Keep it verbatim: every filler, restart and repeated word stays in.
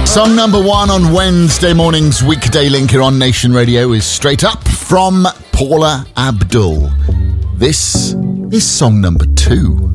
Song number one on Wednesday morning's Weekday Link here on Nation Radio is Straight Up from Paula Abdul. This is song number two.